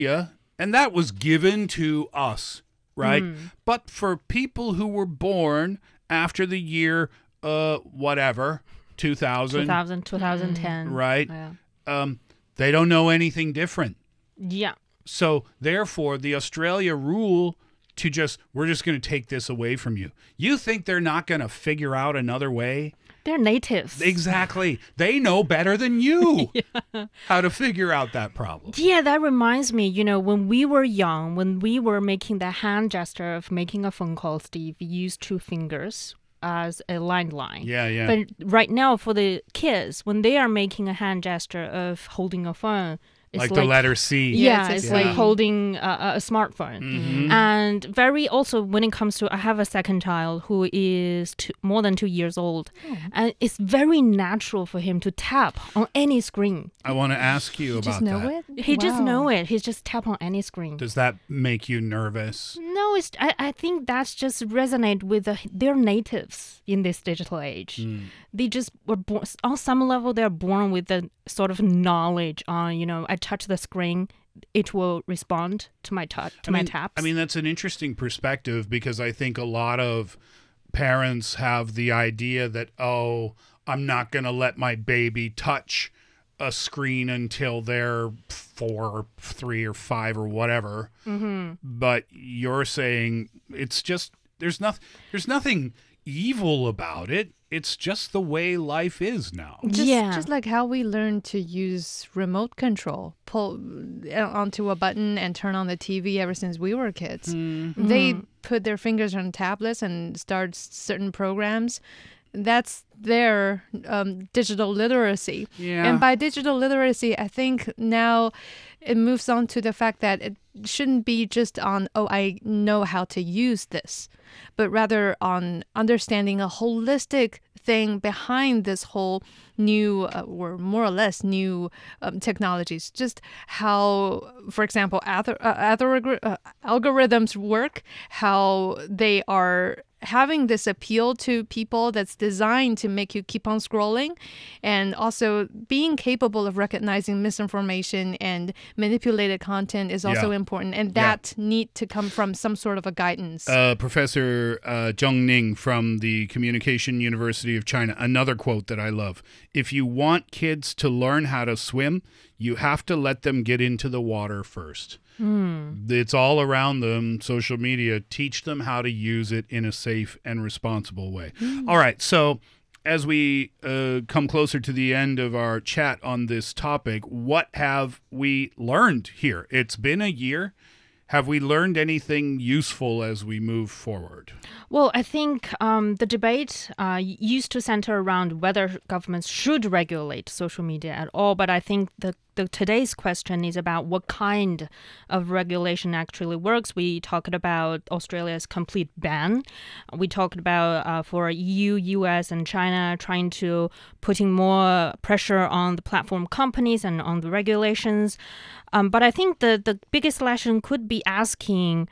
and that was given to us, right? But for people who were born after the year, whatever, 2000, 2010. right? Yeah. They don't know anything different. Yeah. So therefore, the Australia rule we're just going to take this away from you. You think they're not going to figure out another way? They're natives. Exactly. They know better than you how to figure out that problem. Yeah, that reminds me, when we were young, when we were making the hand gesture of making a phone call, Steve, we used 2 fingers as a landline. Yeah. But right now, for the kids, when they are making a hand gesture of holding a phone, it's like the letter C. Yeah, it's it's like holding a smartphone. And very also when it comes to, I have a second child who is more than 2 years old. And it's very natural for him to tap on any screen. I want to ask you about Just know that. it? He just know it. He just tap on any screen. Does that make you nervous? No, I think that's just resonate with they're natives in this digital age. They just were born, on some level, they're born with the sort of knowledge on, I touch the screen, it will respond to my touch, my taps. I mean, that's an interesting perspective because I think a lot of parents have the idea that, I'm not going to let my baby touch a screen until they're 4, 3, or 5 or whatever. But you're saying it's just there's nothing evil about it. It's just the way life is now. Just like how we learned to use remote control, pull onto a button and turn on the TV ever since we were kids. They put their fingers on tablets and start certain programs. That's their digital literacy. Yeah. And by digital literacy, I think now it moves on to the fact that it shouldn't be just on, I know how to use this, but rather on understanding a holistic thing behind this whole new or more or less new technologies. Just how, for example, algorithms work, how they are having this appeal to people that's designed to make you keep on scrolling, and also being capable of recognizing misinformation and manipulated content is also important, and that need to come from some sort of a guidance. Professor Zheng Ning from the Communication University of China, another quote that I love: if you want kids to learn how to swim, you have to let them get into the water first. It's all around them, social media. Teach them how to use it in a safe and responsible way. All right, so as we come closer to the end of our chat on this topic, what have we learned here? It's been a year. Have we learned anything useful as we move forward? Well, I think the debate used to center around whether governments should regulate social media at all. But I think today's question is about what kind of regulation actually works. We talked about Australia's complete ban. We talked about for EU, US, and China trying to putting more pressure on the platform companies and on the regulations. But I think the biggest lesson could be asking,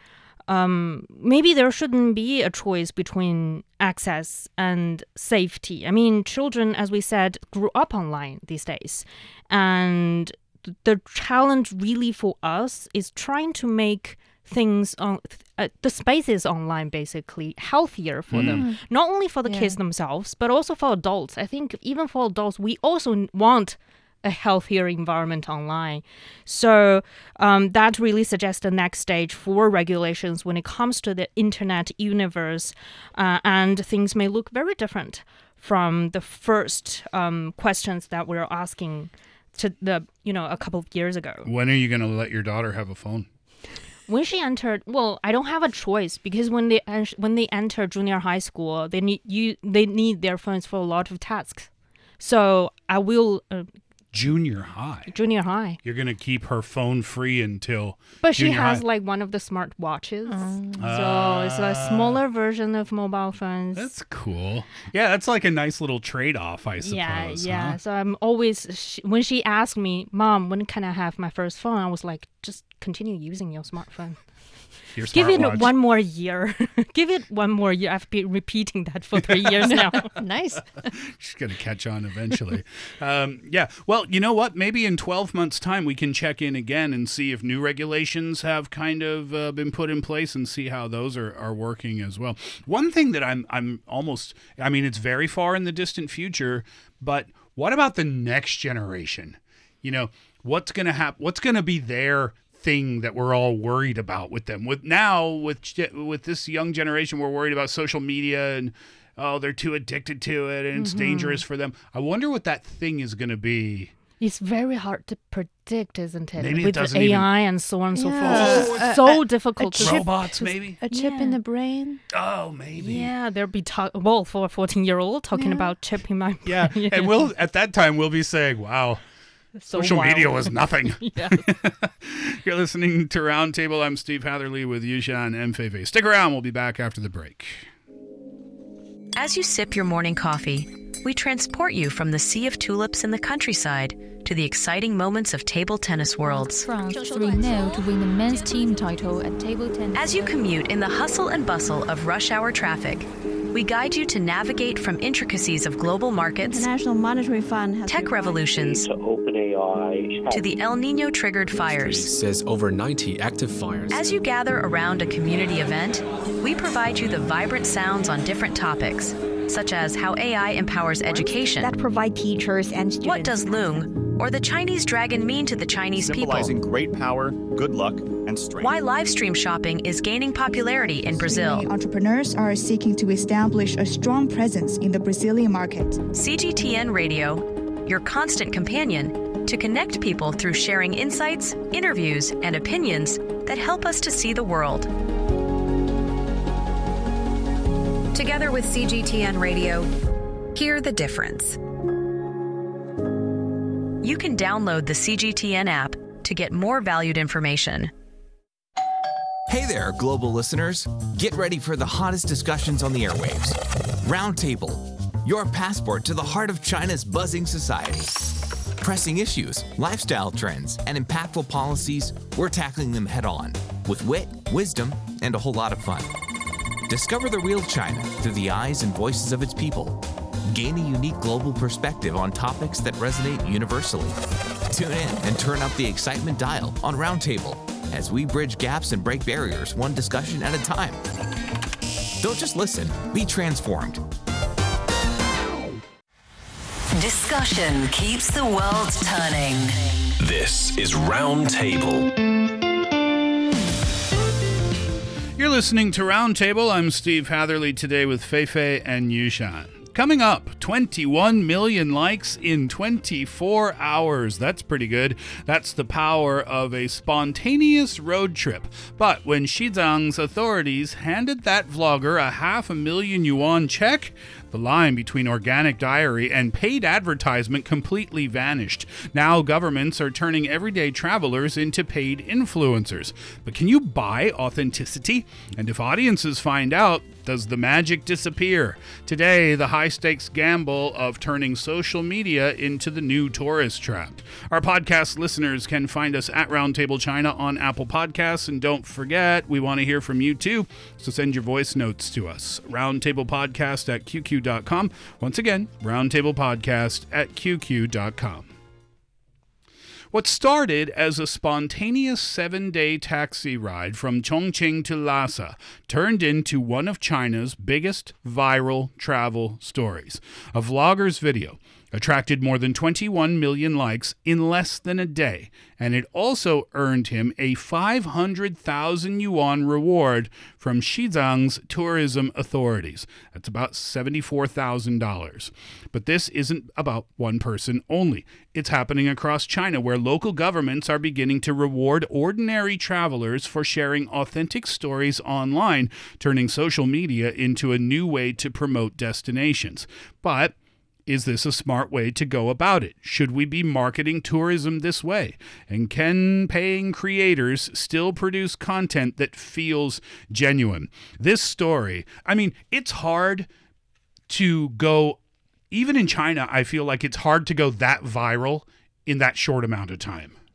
maybe there shouldn't be a choice between access and safety. I mean, children, as we said, grew up online these days. And the challenge really for us is trying to make things on the spaces online basically healthier for them, not only for the kids themselves, but also for adults. I think even for adults, we also want a healthier environment online. So that really suggests the next stage for regulations when it comes to the internet universe, and things may look very different from the first questions that we're asking to a couple of years ago. When are you going to let your daughter have a phone? When she entered, well, I don't have a choice because when they enter junior high school, they need their phones for a lot of tasks. So I will. Junior high. You're going to keep her phone free until But she junior has high. like one of the smart watches. So it's a smaller version of mobile phones. That's cool. Yeah, that's like a nice little trade-off, I suppose. Yeah. Huh? So I'm always, when she asked me, Mom, when can I have my first phone? I was like, just continue using your smartphone. Your Give it smartwatch. one more year. Give it one more year. I've been repeating that for 3 years now. Nice. She's going to catch on eventually. Yeah. Well, you know what? Maybe in 12 months' time, we can check in again and see if new regulations have kind of been put in place and see how those are working as well. One thing that I'm almost, I mean, it's very far in the distant future, but what about the next generation? You know, what's going to happen? What's going to be their thing that we're all worried about with them? With this young generation, we're worried about social media and, oh, they're too addicted to it and it's dangerous for them. I wonder what that thing is going to be. It's very hard to predict, isn't it? Maybe it with doesn't AI and so on and so Yeah. forth. It's so difficult to Robots, maybe? A chip in the brain. Oh, maybe. Yeah, there'll be for a 14-year-old talking about chip in my brain. Yeah, and at that time, we'll be saying, wow, So social wild. media was nothing. Yeah. You're listening to Roundtable. I'm Steve Hatherley with Yushan and Feifei. Stick around. We'll be back after the break. As you sip your morning coffee, we transport you from the sea of tulips in the countryside to the exciting moments of table tennis worlds. France 3-0 to win the men's team title at table tennis. As you commute in the hustle and bustle of rush hour traffic, we guide you to navigate from intricacies of global markets, International Monetary Fund has tech revolutions, to OpenAI to the El Nino triggered fires. Says over 90 active fires. As you gather around a community event, we provide you the vibrant sounds on different topics, such as how AI empowers education, that provide teachers and students. what does Loong or the Chinese dragon mean to the Chinese people, symbolizing great power, good luck, and strength. why live stream shopping is gaining popularity in Brazil. Entrepreneurs are seeking to establish a strong presence in the Brazilian market. CGTN Radio, your constant companion to connect people through sharing insights, interviews, and opinions that help us to see the world. Together with CGTN Radio, hear the difference. You can download the CGTN app to get more valued information. Hey there, global listeners. Get ready for the hottest discussions on the airwaves. Roundtable, your passport to the heart of China's buzzing society. Pressing issues, lifestyle trends, and impactful policies, we're tackling them head on with wit, wisdom, and a whole lot of fun. Discover the real China through the eyes and voices of its people. Gain a unique global perspective on topics that resonate universally. Tune in and turn up the excitement dial on Roundtable as we bridge gaps and break barriers one discussion at a time. Don't just listen, be transformed. Discussion keeps the world turning. This is Roundtable. You're listening to Roundtable. I'm Steve Hatherley today with Feifei and Yushan. Coming up, 21 million likes in 24 hours. That's pretty good. That's the power of a spontaneous road trip. But when Xizang's authorities handed that vlogger a $500,000 check, the line between organic diary and paid advertisement completely vanished. Now governments are turning everyday travelers into paid influencers. But can you buy authenticity? And if audiences find out, does the magic disappear? Today, the high-stakes gamble of turning social media into the new tourist trap. Our podcast listeners can find us at Roundtable China on Apple Podcasts. And don't forget, we want to hear from you too, so send your voice notes to us. roundtablepodcast@qq.com. Once again, roundtablepodcast@qq.com. What started as a spontaneous 7-day taxi ride from Chongqing to Lhasa turned into one of China's biggest viral travel stories. A vlogger's video attracted more than 21 million likes in less than a day, and it also earned him a 500,000 yuan reward from Xizang's tourism authorities. That's about $74,000. But this isn't about one person only. It's happening across China, where local governments are beginning to reward ordinary travelers for sharing authentic stories online, turning social media into a new way to promote destinations. But is this a smart way to go about it? Should we be marketing tourism this way? And can paying creators still produce content that feels genuine? This story, I mean, it's hard to go, even in China, I feel like it's hard to go that viral in that short amount of time.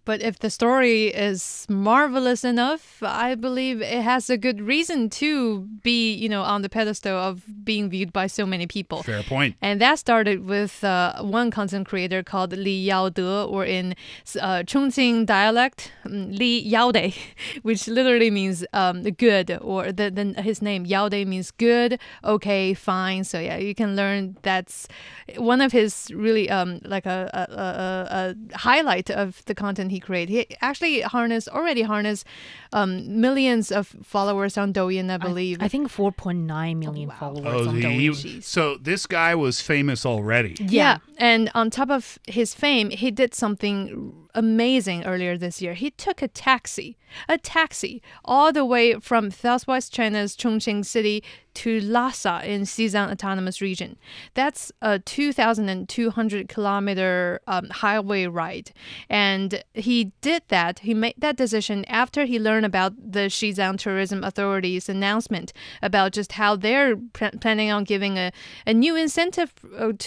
But if the story is marvelous enough, I believe it has a good reason to be, on the pedestal of being viewed by so many people. Fair point. And that started with one content creator called Li Yaode, or in Chongqing dialect, Li Yaode, which literally means good, or his name Yaode means good, okay, fine. So yeah, you can learn that's one of his really like a highlight of the content he created. He actually already harnessed millions of followers on Douyin, I believe. I think 4.9 million followers on Douyin. So this guy was famous already. Yeah. And on top of his fame, he did something amazing earlier this year. He took a taxi all the way from southwest China's Chongqing city to Lhasa in Xizang Autonomous Region. That's a 2,200 kilometer highway ride. And he did that. He made that decision after he learned about the Xizang Tourism Authority's announcement about just how they're planning on giving a new incentive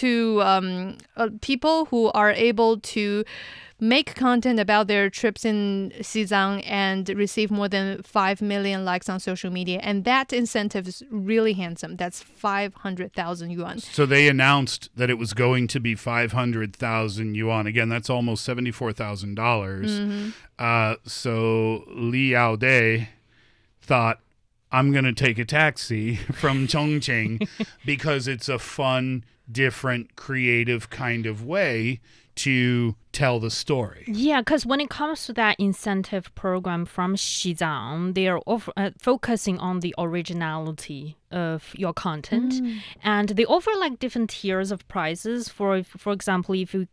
to people who are able to make content about their trips in Xizang and receive more than 5 million likes on social media. And that incentive is really handsome. That's 500,000 yuan. So they announced that it was going to be 500,000 yuan. Again, that's almost $74,000. Mm-hmm. So Li Yaode thought, I'm going to take a taxi from Chongqing because it's a fun, different, creative kind of way to tell the story. Yeah, because when it comes to that incentive program from Xizang, they are focusing on the originality of your content, and they offer like different tiers of prices. For example, if you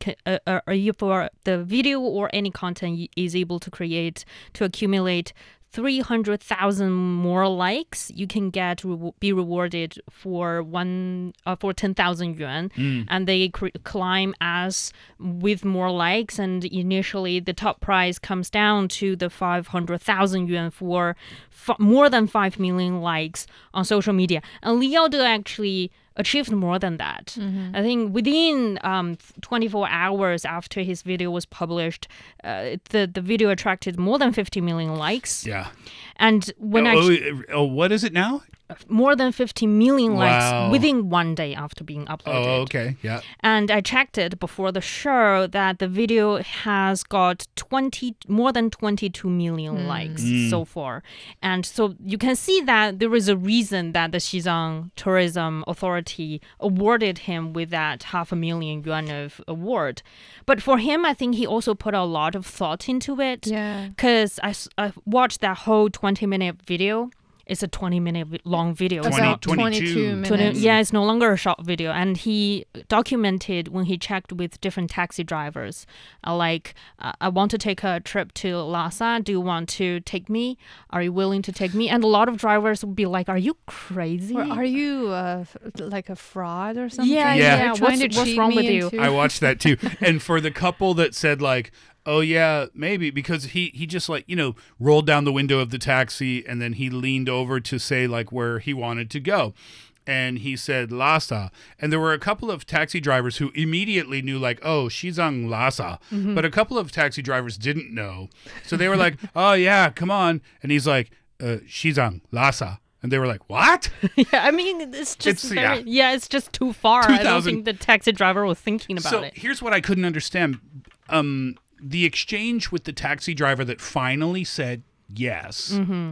for the video or any content is able to accumulate 300,000 more likes, you can be rewarded for 10,000 yuan, and they climb as with more likes. And initially, the top prize comes down to the 500,000 yuan for more than 5 million likes on social media. And Li Yaode actually achieved more than that. I think within 24 hours after his video was published, the video attracted more than 50 million likes. Yeah. And when what is it now? More than 50 million likes within one day after being uploaded. Oh, okay. Yeah. And I checked it before the show that the video has got more than 22 million likes so far. And so you can see that there is a reason that the Xizang Tourism Authority awarded him with that 500,000 yuan of award. But for him, I think he also put a lot of thought into it. Yeah. Because I watched that whole 20-minute video. It's a 20-minute long video. About 22 minutes. Yeah, it's no longer a short video. And he documented when he checked with different taxi drivers, I want to take a trip to Lhasa. Do you want to take me? Are you willing to take me? And a lot of drivers would be like, are you crazy? Or are you like a fraud or something? Yeah. What's wrong with you? I watched that too. And for the couple that said like, oh, yeah, maybe, because he just rolled down the window of the taxi and then he leaned over to say like where he wanted to go. And he said Lhasa. And there were a couple of taxi drivers who immediately knew like, oh, Xizang Lhasa. Mm-hmm. But a couple of taxi drivers didn't know. So they were like, oh, yeah, come on. And he's like, Xizang Lhasa. And they were like, what? Yeah, I mean, it's just it's just too far. I don't think the taxi driver was thinking about it. So here's what I couldn't understand. The exchange with the taxi driver that finally said yes. Mm-hmm.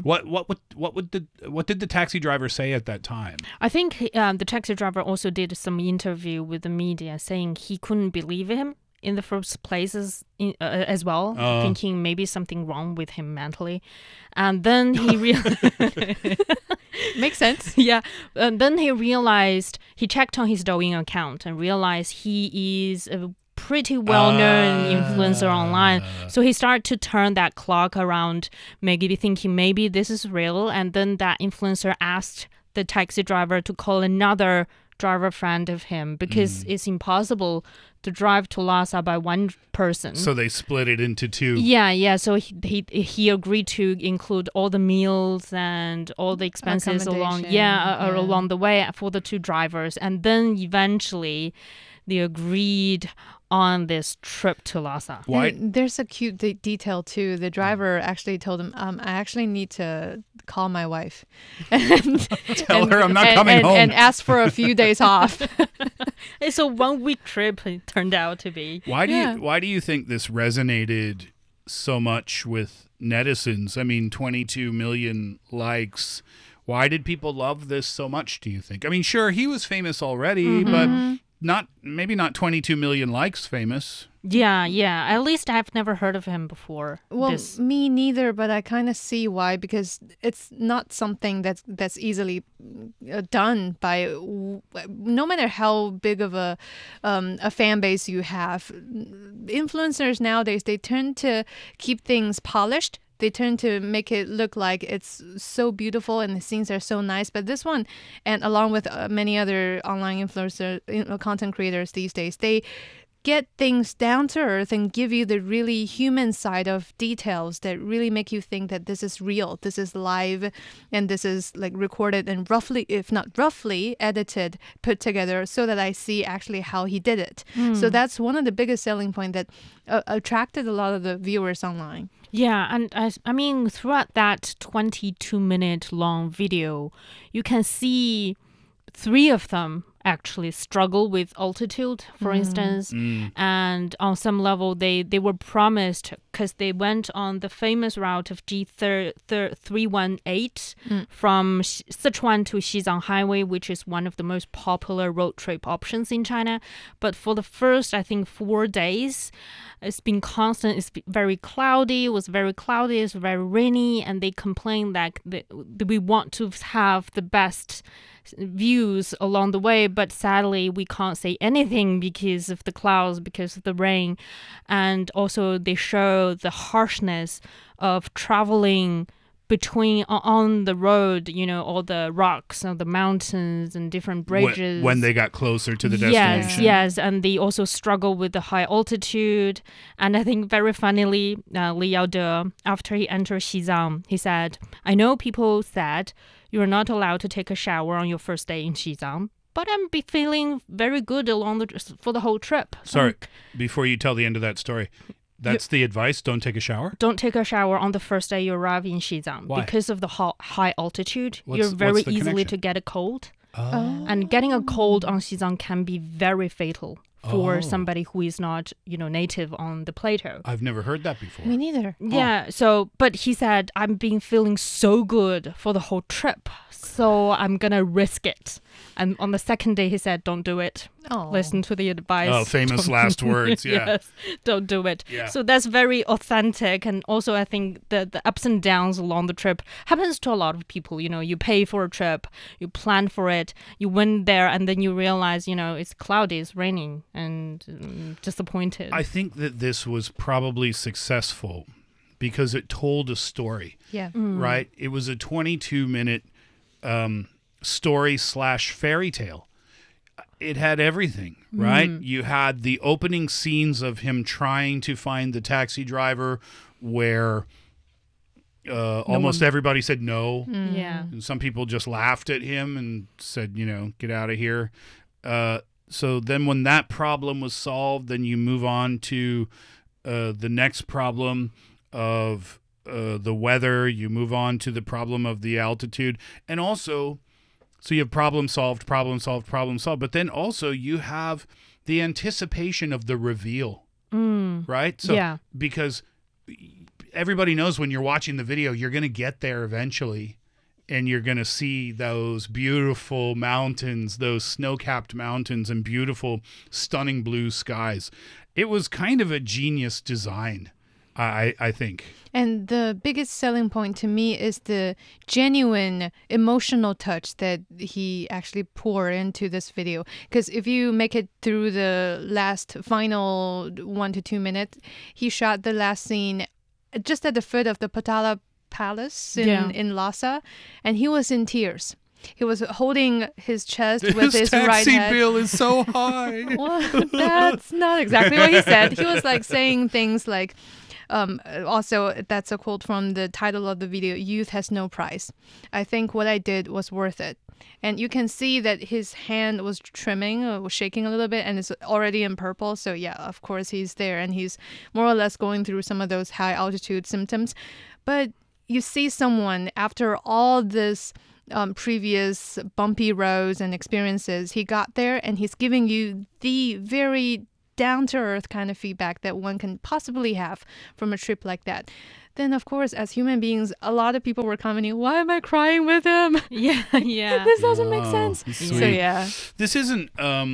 What did the taxi driver say at that time? I think the taxi driver also did some interview with the media saying he couldn't believe him in the first place as well, thinking maybe something wrong with him mentally. And then he makes sense. Yeah. And then he realized, he checked on his Douyin account and realized he is a pretty well-known influencer online. So he started to turn that clock around, maybe thinking maybe this is real. And then that influencer asked the taxi driver to call another driver friend of him because it's impossible to drive to Lhasa by one person. So they split it into two. Yeah. So he agreed to include all the meals and all the expenses along the way for the two drivers. And then eventually they agreed on this trip to Lhasa. Why? And there's a cute detail too. The driver actually told him, I actually need to call my wife. And, Tell her I'm not coming home. And ask for a few days off. It's a 1-week trip, it turned out to be. Why do you think this resonated so much with netizens? I mean, 22 million likes. Why did people love this so much, do you think? I mean, sure, he was famous already, but maybe not 22 million likes famous. Yeah. At least I've never heard of him before. Well, me neither, but I kind of see why, because it's not something that's easily done by, no matter how big of a fan base you have. Influencers nowadays, they tend to keep things polished. They tend to make it look like it's so beautiful and the scenes are so nice. But this one, and along with many other online influencer content creators these days, they get things down to earth and give you the really human side of details that really make you think that this is real, this is live, and this is like recorded and roughly, if not roughly, edited, put together so that I see actually how he did it. So that's one of the biggest selling point that attracted a lot of the viewers online. Yeah, and I mean, throughout that 22-minute long video, you can see 3 of them actually struggle with altitude, for instance. And on some level, they were promised, because they went on the famous route of G318 from Sichuan to Xizang Highway, which is one of the most popular road trip options in China. But for the first, I think, 4 days, it's been constant. It's very cloudy. It was very cloudy. It's very rainy. And they complained that we want to have the best views along the way, but sadly we can't say anything because of the clouds, because of the rain. And also they show the harshness of traveling between on the road, all the rocks and the mountains and different bridges. When they got closer to the destination. Yes, and they also struggle with the high altitude. And I think very funnily, Li Yaode, after he entered Xizang, he said, I know people said you're not allowed to take a shower on your first day in Xizang, but I'm feeling very good for the whole trip. Sorry, before you tell the end of that story, that's the advice? Don't take a shower? Don't take a shower on the first day you arrive in Xizang. Why? Because of the high altitude, you're very easily to get a cold. And getting a cold on Xizang can be very fatal for somebody who is not, native on the plateau. I've never heard that before. Me neither. Yeah, but he said, I've been feeling so good for the whole trip, so I'm going to risk it. And on the second day, he said, don't do it. Listen to the advice. Oh, famous last words, yeah. Yes, don't do it. Yeah. So that's very authentic. And also, I think the ups and downs along the trip happens to a lot of people. You pay for a trip, you plan for it, you went there, and then you realize, it's cloudy, it's raining, and disappointed. I think that this was probably successful because it told a story. Yeah. Right? It was a 22-minute story / fairy tale. It had everything, right? You had the opening scenes of him trying to find the taxi driver where almost everybody said no. Yeah. And some people just laughed at him and said, get out of here. So then when that problem was solved, then you move on to the next problem of the weather. You move on to the problem of the altitude. And also, so you have problem solved. But then also you have the anticipation of the reveal, right? So, because everybody knows when you're watching the video, you're going to get there eventually. And you're going to see those beautiful mountains, those snow-capped mountains and beautiful, stunning blue skies. It was kind of a genius design, I think. And the biggest selling point to me is the genuine emotional touch that he actually poured into this video. Because if you make it through the final 1 to 2 minutes, he shot the last scene just at the foot of the Potala Palace in Lhasa, and he was in tears. He was holding his chest with his right hand. Taxi bill is so high. Well, that's not exactly what he said. He was like saying things like, Also, that's a quote from the title of the video, "Youth has no price." I think what I did was worth it. And you can see that his hand was trimming, was shaking a little bit, and it's already in purple. So yeah, of course he's there, and he's more or less going through some of those high altitude symptoms. But you see someone after all this previous bumpy roads and experiences, he got there and he's giving you the very down-to-earth kind of feedback that one can possibly have from a trip like that. Then, of course, as human beings, a lot of people were commenting, why am I crying with him? Yeah. This doesn't make sense. Sweet. So, yeah. This isn't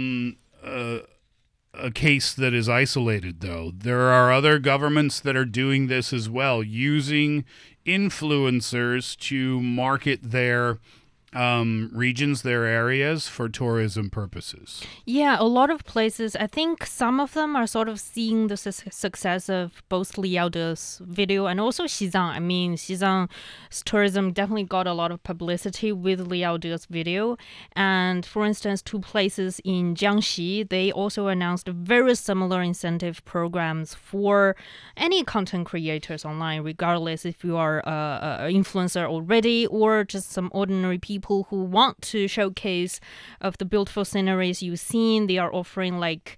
a case that is isolated, though. There are other governments that are doing this as well, using influencers to market their regions, their areas for tourism purposes. Yeah, a lot of places. I think some of them are sort of seeing the success of both Li Yaode's video and also Xizang. I mean, Xizang's tourism definitely got a lot of publicity with Li Yaode's video. And for instance, two places in Jiangxi, they also announced very similar incentive programs for any content creators online, regardless if you are an influencer already or just some ordinary people who want to showcase of the beautiful sceneries you've seen. They are offering like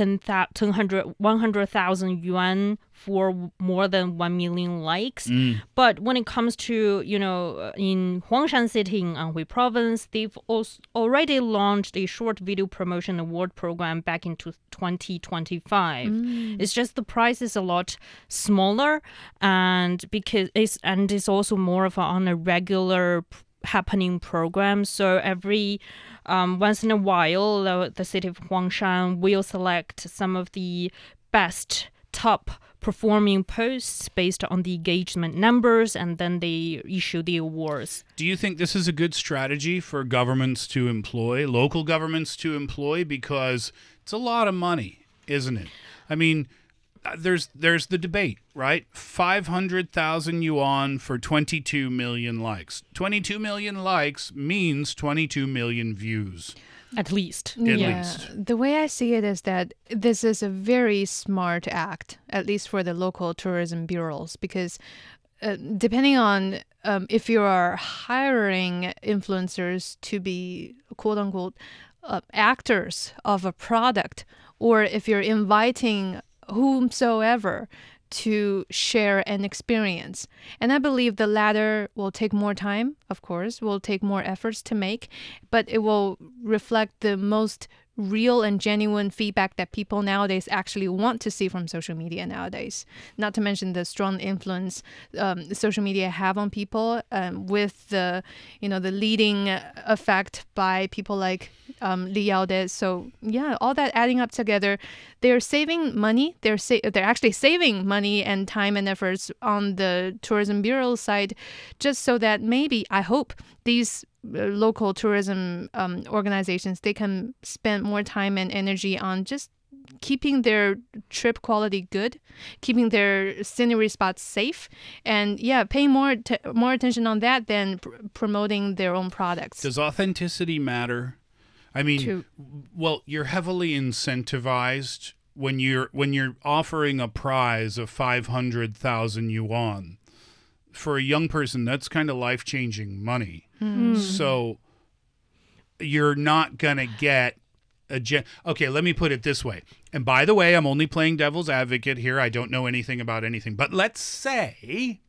100,000 yuan for more than 1 million likes. But when it comes to, in Huangshan City in Anhui Province, they've also already launched a short video promotion award program back in 2025. It's just the price is a lot smaller, and it's also more of on a regular happening program. So every once in a while, the city of Huangshan will select some of the best top performing posts based on the engagement numbers, and then they issue the awards. Do you think this is a good strategy for governments to employ, local governments to employ? Because it's a lot of money, isn't it? I mean, there's the debate, right? 500,000 yuan for 22 million likes. 22 million likes means 22 million views. At least. At least. The way I see it is that this is a very smart act, at least for the local tourism bureaus, because depending on if you are hiring influencers to be quote-unquote actors of a product, or if you're inviting whomsoever to share an experience. And I believe the latter will take more time, of course, will take more efforts to make, but it will reflect the most real and genuine feedback that people nowadays actually want to see from social media nowadays. Not to mention the strong influence social media have on people with the leading effect by people like Li Yaode. So yeah, all that adding up together, they're saving money. They're actually saving money and time and efforts on the tourism bureau side, just so that maybe, I hope, these local tourism organizations, they can spend more time and energy on just keeping their trip quality good, keeping their scenery spots safe, and paying more attention on that than promoting their own products. Does authenticity matter? I mean, well, you're heavily incentivized when you're offering a prize of 500,000 yuan. For a young person, that's kind of life-changing money. So you're not going to get okay, let me put it this way. And by the way, I'm only playing devil's advocate here. I don't know anything about anything. But let's say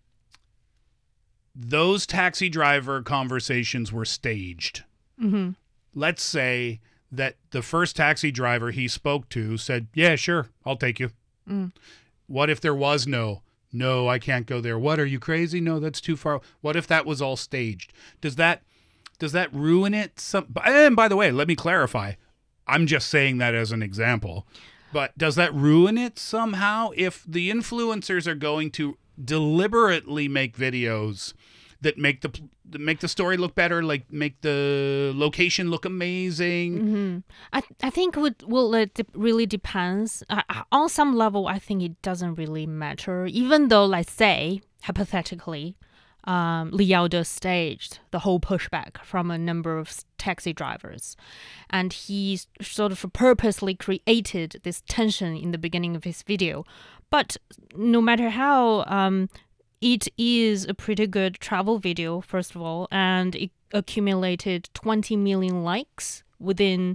those taxi driver conversations were staged. Let's say that the first taxi driver he spoke to said, yeah, sure, I'll take you. What if there was no, I can't go there. What, are you crazy? No, that's too far. What if that was all staged? Does that ruin it? And by the way, let me clarify. I'm just saying that as an example. But does that ruin it somehow if the influencers are going to deliberately make videos that make the story look better, like make the location look amazing? I think it really depends. On some level, I think it doesn't really matter. Even though, let's say, hypothetically, Li Yaode staged the whole pushback from a number of taxi drivers. And he sort of purposely created this tension in the beginning of his video. But no matter how, it is a pretty good travel video, first of all, and it accumulated 20 million likes within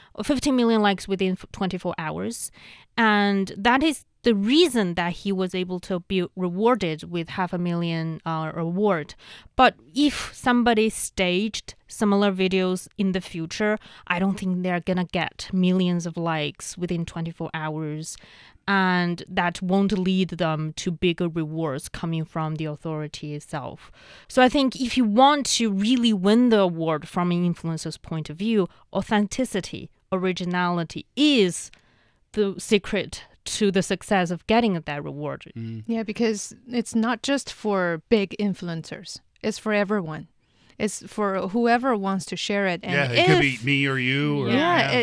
15 million likes within 24 hours. And that is the reason that he was able to be rewarded with $500,000 award. But if somebody staged similar videos in the future, I don't think they're going to get millions of likes within 24 hours. And that won't lead them to bigger rewards coming from the authority itself. So I think if you want to really win the award from an influencer's point of view, authenticity, originality is the secret to the success of getting that reward. Yeah, because it's not just for big influencers. It's for everyone. It's for whoever wants to share it. And it could be me or you. Or,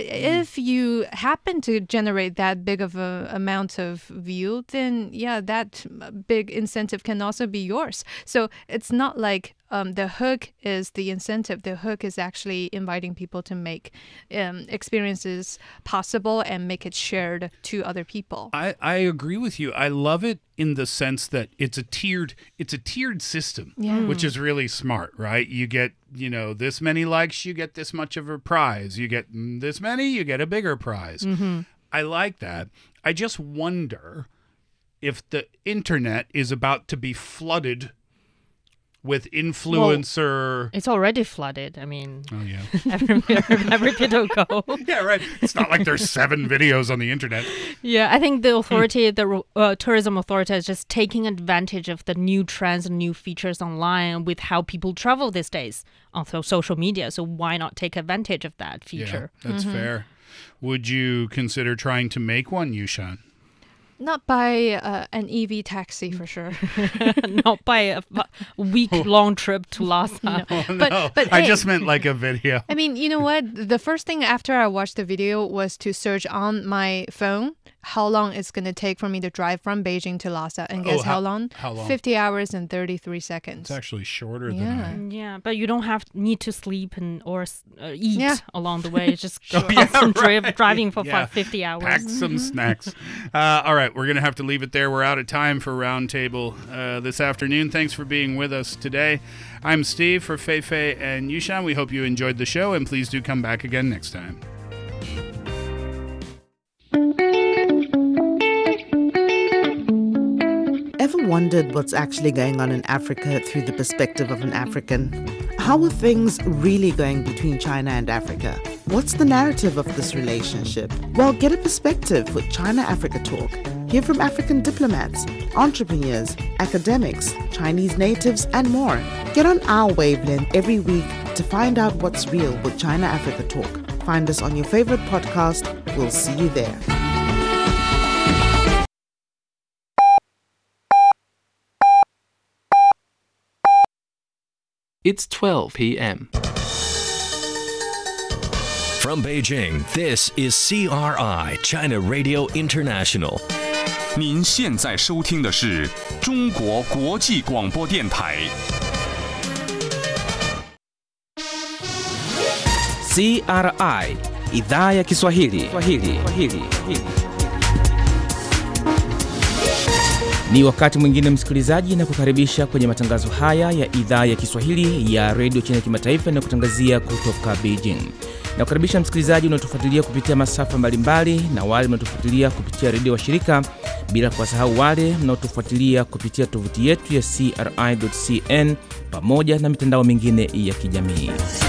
if you happen to generate that big of a amount of view, then that big incentive can also be yours. So it's not like the hook is the incentive. The hook is actually inviting people to make experiences possible and make it shared to other people. I agree with you. I love it in the sense that it's a tiered system, which is really smart, right? You get, this many likes, you get this much of a prize. You get this many, you get a bigger prize. I like that. I just wonder if the internet is about to be flooded with influencer... Well, it's already flooded. I mean... Oh, yeah. every video go. Yeah, right. It's not like there's 7 videos on the internet. Yeah, I think the authority, the tourism authority is just taking advantage of the new trends and new features online with how people travel these days on social media. So why not take advantage of that feature? Yeah, that's fair. Would you consider trying to make one, Yushan? Not by an EV taxi, for sure. Not by a week-long trip to Lhasa. No. But I just meant like a video. I mean, you know what? The first thing after I watched the video was to search on my phone how long it's going to take for me to drive from Beijing to Lhasa. And guess how long? How long? 50 hours and 33 seconds. It's actually shorter than I... Yeah, but you don't need to sleep or eat along the way. It's just constant driving for 50 hours. Pack some snacks. All right, we're going to have to leave it there. We're out of time for Roundtable this afternoon. Thanks for being with us today. I'm Steve for Fei Fei and Yushan. We hope you enjoyed the show, and please do come back again next time. Ever wondered what's actually going on in Africa through the perspective of an African? How are things really going between China and Africa? What's the narrative of this relationship? Well, get a perspective with China-Africa Talk. Hear from African diplomats, entrepreneurs, academics, Chinese natives, and more. Get on our wavelength every week to find out what's real with China-Africa Talk. Find us on your favorite podcast. We'll see you there. It's 12 p.m. From Beijing, this is CRI, China Radio International. 您现在收听的是中国国际广播电台。 CRI, Idhaa ya Kiswahili. Ni wakati mwingine msikilizaji, na kukaribisha kwenye matangazo haya ya idhaa ya Kiswahili ya Radio China Kimataifa na kutangazia kutoka Beijing. Na kukaribisha msikilizaji unaotufuatilia kupitia masafa mbalimbali na wale mnaotufuatilia kupitia redio wa shirika, bila kuwasahau wale mnaotufuatilia kupitia tovuti yetu ya CRI.cn pamoja na mitandao mingine ya kijamii.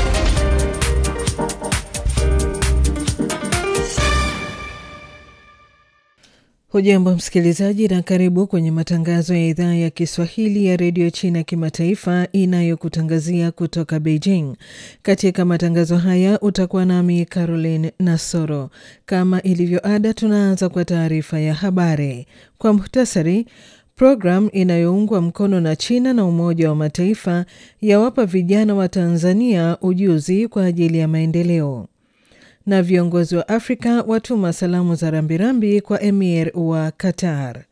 Hujambo msikilizaji, na karibu kwenye matangazo ya idhaa ya Kiswahili ya Radio China Kimataifa inayokutangazia kutoka Beijing. Katika matangazo haya utakuwa nami Caroline Nasoro. Kama ilivyo ada, tunaanza kwa taarifa ya habari. Kwa muhtasari, program inayoungwa mkono na China na Umoja wa Mataifa yawapa vijana wa Tanzania ujuzi kwa ajili ya maendeleo. Na viongozi wa Afrika watuma salamu za rambirambi kwa Emir wa Qatar.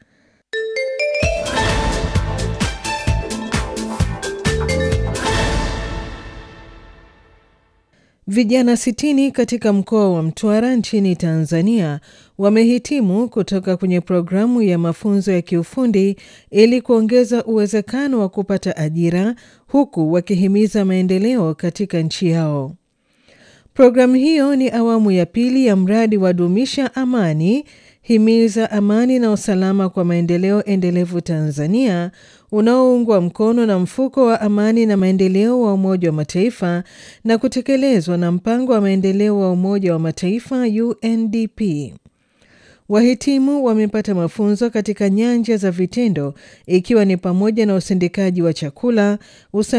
Vijana 60 katika mkoa wa Mtwara nchini Tanzania wamehitimu kutoka kwenye programu ya mafunzo ya kiufundi ili kuongeza uwezekano wa kupata ajira huku wakihimiza maendeleo katika nchi yao. Programu hiyo ni awamu ya pili ya mradi wa Dumisha Amani, Himiza Amani na Usalama kwa Maendeleo Endelevu Tanzania, unaoungwa mkono na Mfuko wa Amani na Maendeleo wa Umoja wa Mataifa na kutekelezwa na Mpango wa Maendeleo wa Umoja wa Mataifa UNDP. Wahitimu wamepata mafunzo katika nyanja za vitendo ikiwa ni pamoja na usindikaji wa chakula,